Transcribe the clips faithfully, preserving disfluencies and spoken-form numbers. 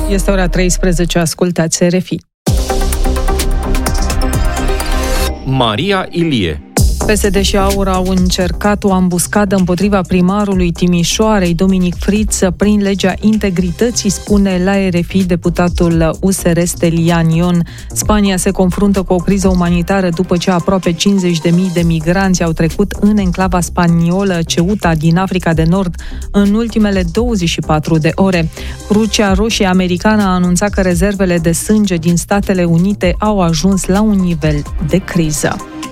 Este ora treisprezece, ascultați R F I. Maria Ilie. P S D și AUR au încercat o ambuscadă împotriva primarului Timișoarei, Dominic Friț, prin legea integrității, spune la R F I deputatul U S R Stelian Ion. Spania se confruntă cu o criză umanitară după ce aproape cincizeci de mii de migranți au trecut în enclava spaniolă Ceuta din Africa de Nord în ultimele douăzeci și patru de ore. Crucea Roșie Americană a anunțat că rezervele de sânge din Statele Unite au ajuns la un nivel de criză.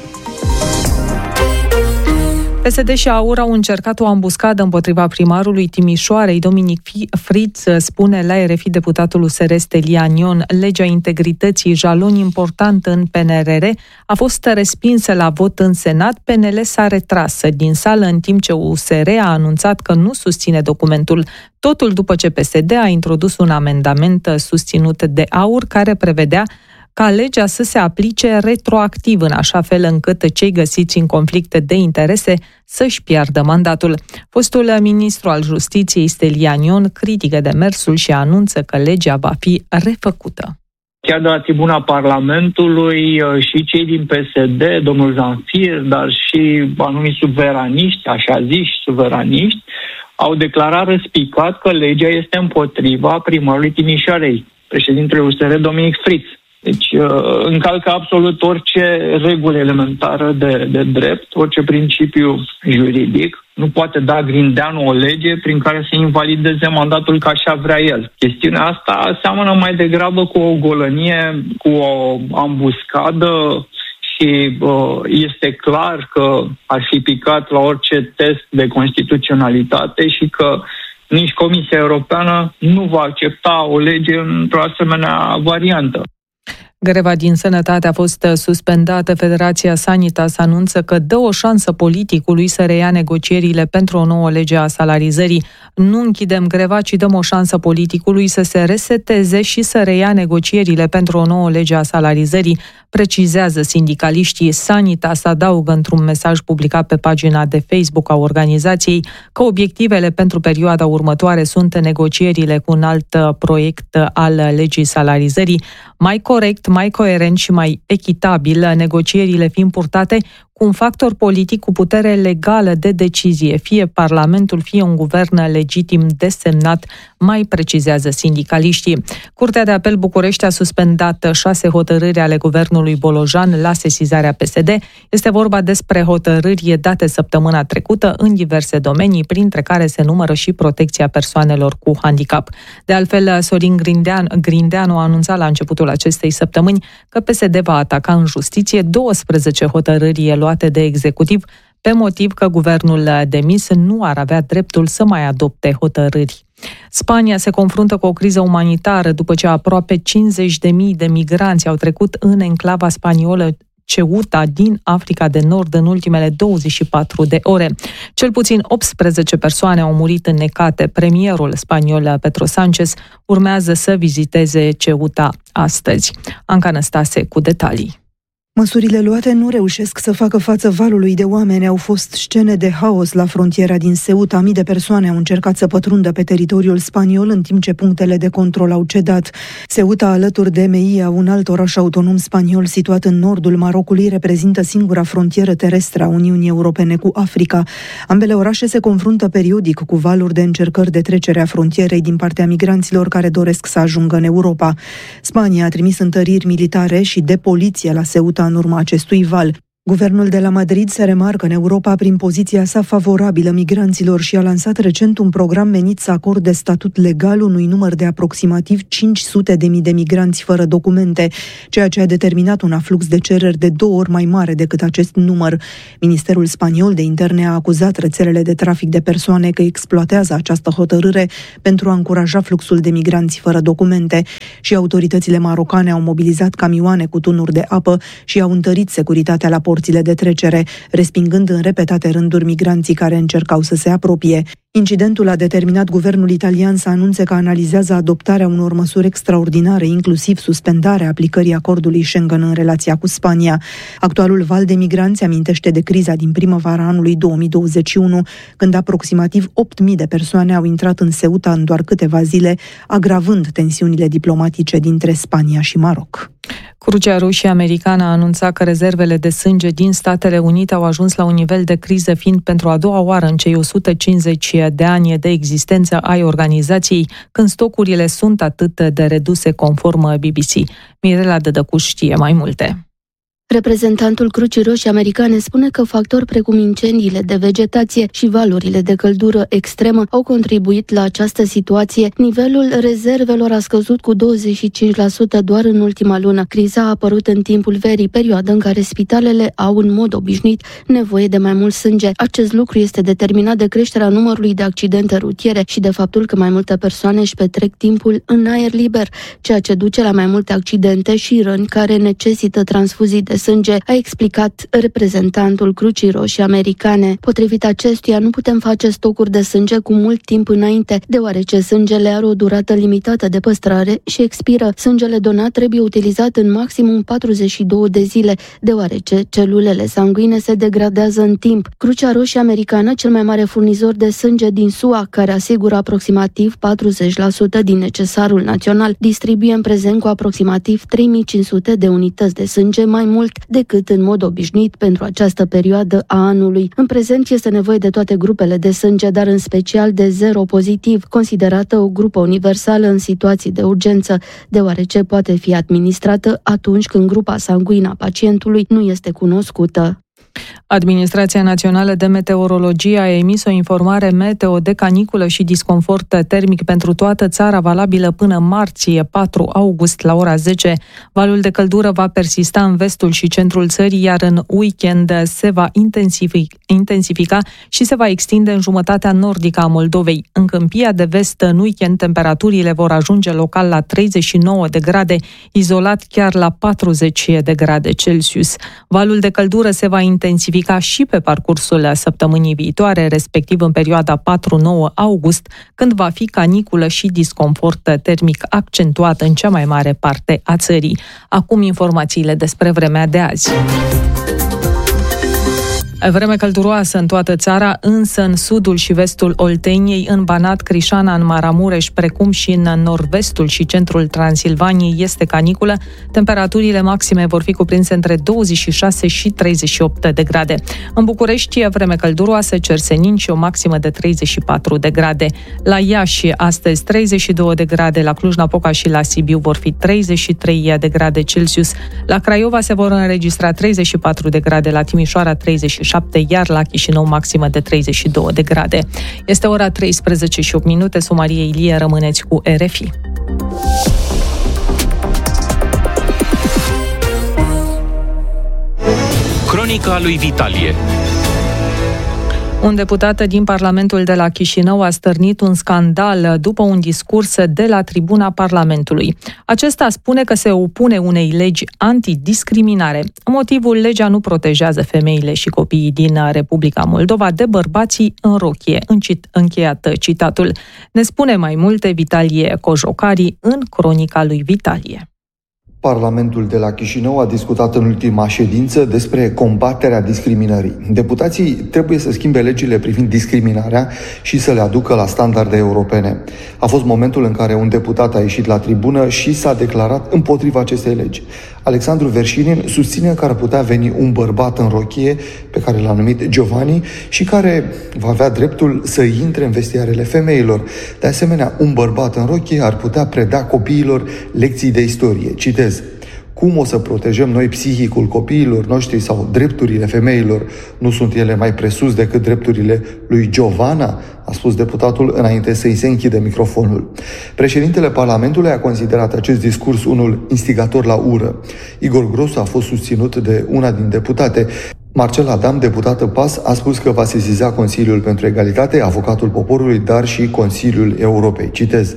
P S D și AUR au încercat o ambuscadă împotriva primarului Timișoarei, Dominic Friț, spune la R F I deputatul U S R Stelian Ion. Legea integrității, jalon important în P N R R, a fost respinsă la vot în Senat. P N L s-a retras din sală, în timp ce U S R a anunțat că nu susține documentul. Totul după ce P S D a introdus un amendament susținut de AUR care prevedea ca legea să se aplice retroactiv, în așa fel încât cei găsiți în conflicte de interese să-și piardă mandatul. Fostul ministru al Justiției, Stelian Ion, critică demersul și anunță că legea va fi refăcută. Chiar de la tribuna Parlamentului și cei din P S D, domnul Zanfir, dar și anumiți suveraniști, așa ziși suveraniști, au declarat răspicat că legea este împotriva primarului Timișoarei, președintele U S R Dominic Friț. Deci încalcă absolut orice regulă elementară de, de drept, orice principiu juridic. Nu poate da Grindeanu o lege prin care să invalideze mandatul ca așa vrea el. Chestiunea asta seamănă mai degrabă cu o golănie, cu o ambuscadă și uh, este clar că ar fi picat la orice test de constituționalitate și că nici Comisia Europeană nu va accepta o lege într-o asemenea variantă. Greva din sănătate a fost suspendată. Federația Sanitas anunță că dă o șansă politicului să reia negocierile pentru o nouă lege a salarizării. Nu închidem greva, ci dăm o șansă politicului să se reseteze și să reia negocierile pentru o nouă lege a salarizării, precizează sindicaliștii. Sanitas adaugă într-un mesaj publicat pe pagina de Facebook a organizației că obiectivele pentru perioada următoare sunt negocierile cu un alt proiect al legii salarizării, mai corect, mai coerent și mai echitabil, negocierile fiind purtate cu un factor politic cu putere legală de decizie, fie Parlamentul, fie un guvern legitim desemnat, mai precizează sindicaliștii. Curtea de Apel București a suspendat șase hotărâri ale guvernului Bolojan la sesizarea P S D. Este vorba despre hotărâri date săptămâna trecută în diverse domenii, printre care se numără și protecția persoanelor cu handicap. De altfel, Sorin Grindean, Grindeanu a anunțat la începutul acestei săptămâni că P S D va ataca în justiție douăsprezece hotărâri luate de executiv, pe motiv că guvernul demis nu ar avea dreptul să mai adopte hotărâri. Spania se confruntă cu o criză umanitară după ce aproape cincizeci de mii de migranți au trecut în enclava spaniolă Ceuta din Africa de Nord în ultimele douăzeci și patru de ore. Cel puțin optsprezece persoane au murit înnecate. Premierul spaniol Pedro Sánchez urmează să viziteze Ceuta astăzi. Anca Năstase cu detalii. Măsurile luate nu reușesc să facă față valului de oameni. Au fost scene de haos la frontiera din Ceuta. Mii de persoane au încercat să pătrundă pe teritoriul spaniol în timp ce punctele de control au cedat. Ceuta, alături de Melilla, un alt oraș autonom spaniol situat în nordul Marocului, reprezintă singura frontieră terestră a Uniunii Europene cu Africa. Ambele orașe se confruntă periodic cu valuri de încercări de trecere a frontierei din partea migranților care doresc să ajungă în Europa. Spania a trimis întăriri militare și de poliție la Ceuta în urma acestui val. Guvernul de la Madrid se remarcă în Europa prin poziția sa favorabilă migranților și a lansat recent un program menit să acorde statut legal unui număr de aproximativ cinci sute de mii de migranți fără documente, ceea ce a determinat un aflux de cereri de două ori mai mare decât acest număr. Ministerul spaniol de interne a acuzat rețelele de trafic de persoane că exploatează această hotărâre pentru a încuraja fluxul de migranți fără documente și autoritățile marocane au mobilizat camioane cu tunuri de apă și au întărit securitatea la portul porțile de trecere, respingând în repetate rânduri migranții care încercau să se apropie. Incidentul a determinat guvernul italian să anunțe că analizează adoptarea unor măsuri extraordinare, inclusiv suspendarea aplicării acordului Schengen în relația cu Spania. Actualul val de migranți amintește de criza din primăvara anului două mii douăzeci și unu, când aproximativ opt mii de persoane au intrat în Ceuta în doar câteva zile, agravând tensiunile diplomatice dintre Spania și Maroc. Crucea Roșie Americană a anunțat că rezervele de sânge din Statele Unite au ajuns la un nivel de criză, fiind pentru a doua oară în cei o sută cincizeci de ani de existență ai organizației, când stocurile sunt atât de reduse, conform B B C. Mirela Dădăcuș știe mai multe. Reprezentantul Crucii Roșii Americane spune că factori precum incendiile de vegetație și valurile de căldură extremă au contribuit la această situație. Nivelul rezervelor a scăzut cu douăzeci și cinci la sută doar în ultima lună. Criza a apărut în timpul verii, perioadă în care spitalele au în mod obișnuit nevoie de mai mult sânge. Acest lucru este determinat de creșterea numărului de accidente rutiere și de faptul că mai multe persoane își petrec timpul în aer liber, ceea ce duce la mai multe accidente și răni care necesită transfuzii de sânge, a explicat reprezentantul Crucii Roșii Americane. Potrivit acestuia, nu putem face stocuri de sânge cu mult timp înainte, deoarece sângele are o durată limitată de păstrare și expiră. Sângele donat trebuie utilizat în maximum patruzeci și două de zile, deoarece celulele sanguine se degradează în timp. Crucea Roșie Americană, cel mai mare furnizor de sânge din S U A, care asigură aproximativ patruzeci la sută din necesarul național, distribuie în prezent cu aproximativ trei mii cinci sute de unități de sânge mai mult decât în mod obișnuit pentru această perioadă a anului. În prezent este nevoie de toate grupele de sânge, dar în special de zero pozitiv, considerată o grupă universală în situații de urgență, deoarece poate fi administrată atunci când grupa sanguină a pacientului nu este cunoscută. Administrația Națională de Meteorologie a emis o informare meteo de caniculă și disconfort termic pentru toată țara, valabilă până marți, patru august, la ora zece. Valul de căldură va persista în vestul și centrul țării, iar în weekend se va intensifica, intensifica și se va extinde în jumătatea nordică a Moldovei. În Câmpia de Vest, în weekend, temperaturile vor ajunge local la treizeci și nouă de grade, izolat chiar la patruzeci de grade Celsius. Valul de căldură se va intensifica și pe parcursul săptămânii viitoare, respectiv în perioada patru nouă august, când va fi caniculă și disconfort termic accentuat în cea mai mare parte a țării. Acum informațiile despre vremea de azi. Vreme călduroasă în toată țara, însă în sudul și vestul Olteniei, în Banat, Crișana, în Maramureș, precum și în nord-vestul și centrul Transilvaniei este caniculă. Temperaturile maxime vor fi cuprinse între douăzeci și șase și treizeci și opt de grade. În București, vreme călduroasă, cer senin și o maximă de treizeci și patru de grade. La Iași, astăzi treizeci și două de grade, la Cluj-Napoca și la Sibiu vor fi treizeci și trei de grade Celsius. La Craiova se vor înregistra treizeci și patru de grade, la Timișoara treizeci și șapte, iar la Chișinău maximă de treizeci și două de grade. Este ora treisprezece și opt minute, Maria Ilie, rămâneți cu R F I. Cronica lui Vitalie. Un deputat din Parlamentul de la Chișinău a stârnit un scandal după un discurs de la tribuna Parlamentului. Acesta spune că se opune unei legi antidiscriminare. Motivul: legea nu protejează femeile și copiii din Republica Moldova de bărbații în rochie. Încheiat citatul. Ne spune mai multe Vitalie Cojocari în cronica lui Vitalie. Parlamentul de la Chișinău a discutat în ultima ședință despre combaterea discriminării. Deputații trebuie să schimbe legile privind discriminarea și să le aducă la standarde europene. A fost momentul în care un deputat a ieșit la tribună și s-a declarat împotriva acestei legi. Alexandru Verșinin susține că ar putea veni un bărbat în rochie, pe care l-a numit Giovanni, și care va avea dreptul să intre în vestiarele femeilor. De asemenea, un bărbat în rochie ar putea preda copiilor lecții de istorie. Citez: cum o să protejăm noi psihicul copiilor noștri sau drepturile femeilor? Nu sunt ele mai presus decât drepturile lui Giovanna? A spus deputatul înainte să-i se închide microfonul. Președintele Parlamentului a considerat acest discurs unul instigator la ură. Igor Grosu a fost susținut de una din deputate. Marcel Adam, deputată P A S, a spus că va sesiza Consiliul pentru Egalitate, Avocatul Poporului, dar și Consiliul Europei. Citez: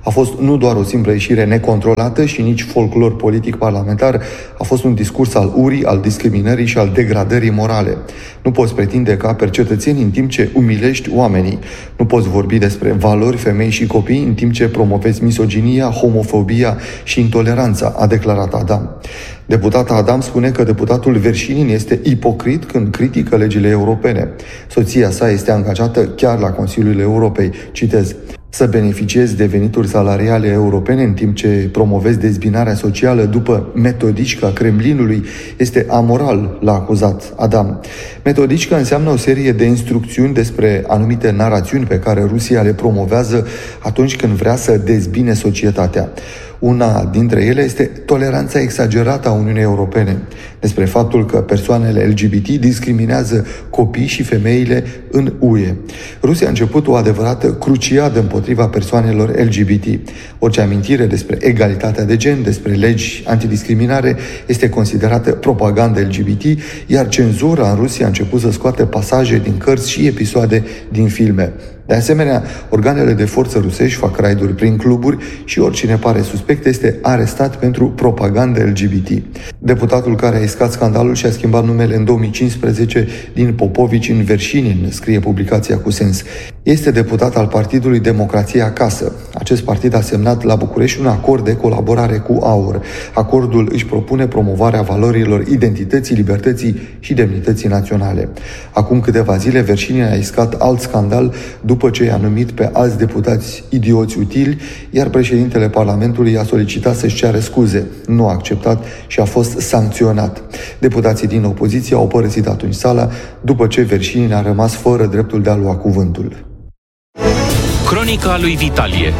A fost nu doar o simplă ieșire necontrolată și nici folclor politic parlamentar, a fost un discurs al urii, al discriminării și al degradării morale. Nu poți pretinde ca per cetățeni în timp ce umilești oamenii. Nu poți vorbi despre valori, femei și copii în timp ce promovezi misoginia, homofobia și intoleranța, a declarat Adam. Deputata Adam spune că deputatul Verșinin este ipocrit când critică legile europene. Soția sa este angajată chiar la Consiliul Europei. Citez: să beneficiezi de venituri salariale europene în timp ce promovezi dezbinarea socială după metodica Kremlinului este amoral, l-a acuzat Adam. Metodica înseamnă o serie de instrucțiuni despre anumite narațiuni pe care Rusia le promovează atunci când vrea să dezbine societatea. Una dintre ele este toleranța exagerată a Uniunii Europene, despre faptul că persoanele L G B T discriminează copii și femeile în U E. Rusia a început o adevărată cruciadă împotriva persoanelor L G B T. Orice amintire despre egalitatea de gen, despre legi antidiscriminare, este considerată propagandă L G B T, iar cenzura în Rusia a început să scoate pasaje din cărți și episoade din filme. De asemenea, organele de forță rusești fac raiduri prin cluburi și oricine pare suspect este arestat pentru propagandă L G B T. Deputatul care a iscat scandalul și-a schimbat numele în două mii cincisprezece din Popovici în Verșinin, scrie publicația Cu Sens. Este deputat al Partidului Democrație Acasă. Acest partid a semnat la București un acord de colaborare cu AUR. Acordul își propune promovarea valorilor identității, libertății și demnității naționale. Acum câteva zile, Verșinin a iscat alt scandal după ce i-a numit pe alți deputați idioți utili, iar președintele Parlamentului a solicitat să-și ceară scuze. Nu a acceptat și a fost sancționat. Deputații din opoziție au părăsit atunci sala, după ce Verșinin a rămas fără dreptul de a lua cuvântul. Cronica lui Vitalie.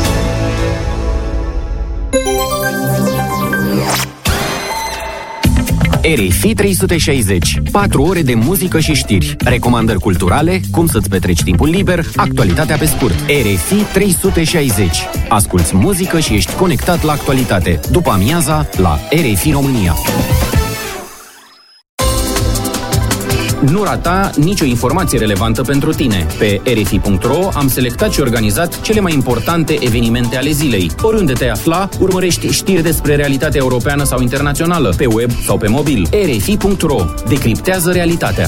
R F I trei sute șaizeci. patru ore de muzică și știri. Recomandări culturale, cum să-ți petreci timpul liber, actualitatea pe scurt. R F I trei sute șaizeci. Asculți muzică și ești conectat la actualitate. După amiaza, la R F I România. Nu rata nicio informație relevantă pentru tine. Pe r f i punct r o am selectat și organizat cele mai importante evenimente ale zilei. Oriunde te afla, urmărești știri despre realitatea europeană sau internațională, pe web sau pe mobil. r f i punct r o decriptează realitatea.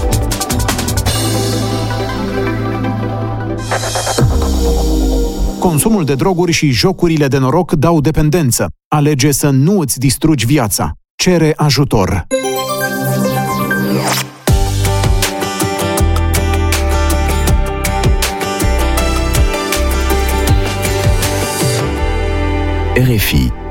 Consumul de droguri și jocurile de noroc dau dependență. Alege să nu îți distrugi viața. Cere ajutor. R F I